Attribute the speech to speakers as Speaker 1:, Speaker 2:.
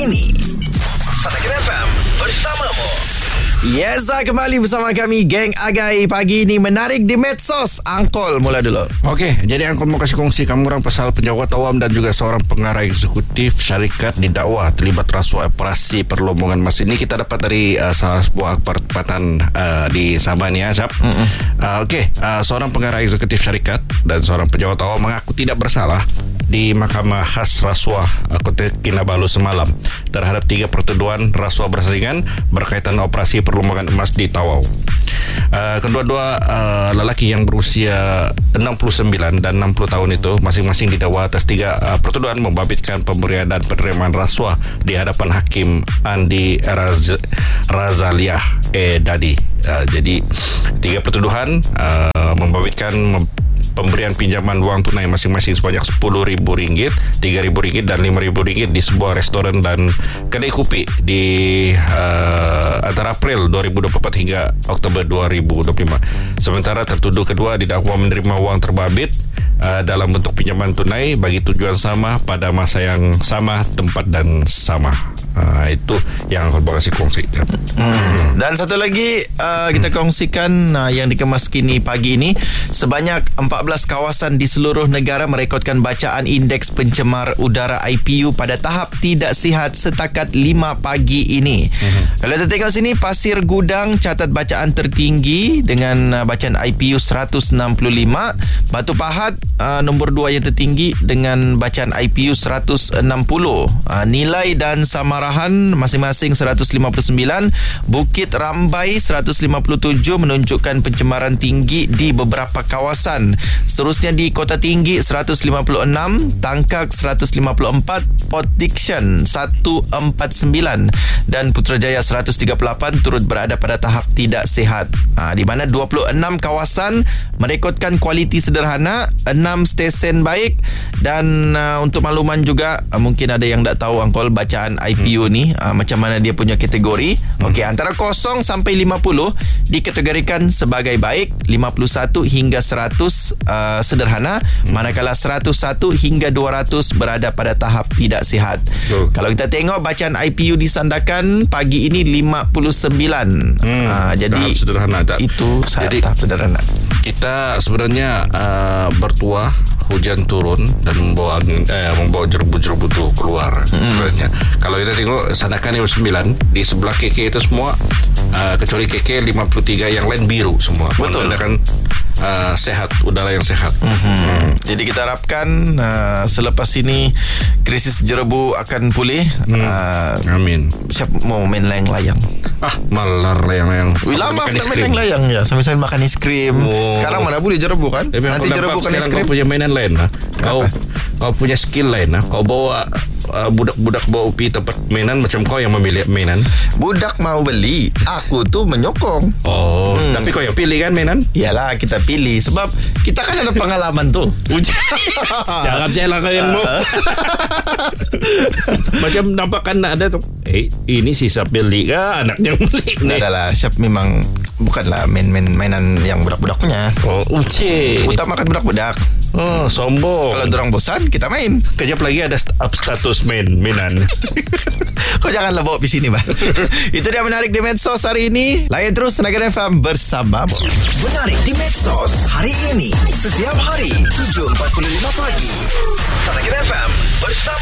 Speaker 1: ini. Sonora FM bersamamu. Yes, kembali bersama kami Geng Agai. Pagi ini menarik di medsos. Angkol mula dulu.
Speaker 2: Okey, jadi Angkol mau kasih kongsi kamu orang pasal penjawat awam dan juga seorang pengarah eksekutif syarikat didakwa terlibat rasuah operasi perlombongan emas. Ini kita dapat dari salah sebuah pertempatan di Sabah ni ya, Syab. Seorang pengarah eksekutif syarikat dan seorang penjawat awam mengaku tidak bersalah di Mahkamah Khas Rasuah Kota Kinabalu semalam terhadap 3 pertuduhan rasuah bersaringan berkaitan operasi perlombongan emas di Tawau. Kedua-dua lelaki yang berusia 69 dan 60 tahun itu masing-masing didakwa atas 3 pertuduhan membabitkan pemberian dan penerimaan rasuah di hadapan Hakim Andi Razaliah Dadi. Jadi 3 pertuduhan membabitkan pemberian pinjaman wang tunai masing-masing sebanyak RM10,000, RM3,000 dan RM5,000 di sebuah restoran dan kedai kopi di antara April 2024 hingga Oktober 2025. Sementara tertuduh kedua didakwa menerima wang terbabit dalam bentuk pinjaman tunai bagi tujuan sama pada masa yang sama, tempat dan sama. Itu yang aku kasih kongsi.
Speaker 1: Dan satu lagi kita kongsikan yang dikemas kini pagi ini, sebanyak 14 kawasan di seluruh negara merekodkan bacaan indeks pencemar udara IPU pada tahap tidak sihat setakat 5 pagi ini. Kalau kita tengok sini, Pasir Gudang catat bacaan tertinggi dengan bacaan IPU 165, Batu Pahat nombor 2 yang tertinggi dengan bacaan IPU 160. Nilai dan Samarahan masing-masing 159, Bukit Rambai 157 menunjukkan pencemaran tinggi di beberapa kawasan. Seterusnya di Kota Tinggi 156, Tangkak 154, Port Dickson 149 dan Putrajaya 138 turut berada pada tahap tidak sihat. Di mana 26 kawasan merekodkan kualiti sederhana, 6 stesen baik dan untuk makluman juga mungkin ada yang tak tahu Angkol bacaan IPU ni macam mana dia punya kategori. Okey, antara 0 sampai 50 dikategorikan sebagai baik, 51 hingga 100 sederhana, manakala 101 hingga 200 berada pada tahap tidak sihat. Kalau kita tengok bacaan IPU disandarkan pagi ini 59. Jadi
Speaker 2: tahap sederhana tak?
Speaker 1: Itu tahap sederhana.
Speaker 2: Kita sebenarnya bertuah hujan turun dan membawa jerubu-jerubu tu keluar. Sebenarnya kalau kita tengok sandakan 9 di sebelah KK itu semua kecuali KK 53 yang lain biru semua.
Speaker 1: Betul.
Speaker 2: Menandakan sehat, udara yang sehat.
Speaker 1: Jadi kita harapkan selepas ini krisis jerebu akan pulih.
Speaker 2: Amin.
Speaker 1: Siapa mau main layang-layang?
Speaker 2: Malar layang-layang.
Speaker 1: Lama nak main layang-layang ya, sambil-sambil makan es krim. Sekarang mana boleh jerebu kan? Nanti jerebu kan es krim.
Speaker 2: Kau punya mainan lain lah. Kau punya skill lain lah. Kau bawa budak-budak bawa upi tempat mainan macam kau yang memilih mainan. Budak mau beli, aku tu menyokong. Tapi kau yang pilih kan mainan? Yalah, kita pilih sebab kita kan ada pengalaman tu. Jangan percayalah kau yang mau. Macam nampak kan ada tu. Ini si Syab beli ke anaknya beli ni? Adalah Syab memang bukanlah mainan yang budak-budak punya. Utamakan budak-budak. Sombong. Kalau dorang bosan, kita main. Kejap lagi ada up status mainan. Kau janganlah bawa di sini, Bang. Itu dia menarik di medsos hari ini. Layan terus Tenaga FM bersamamu.
Speaker 3: Menarik di medsos hari ini. Setiap hari 7.45 pagi. Tenaga FM bersama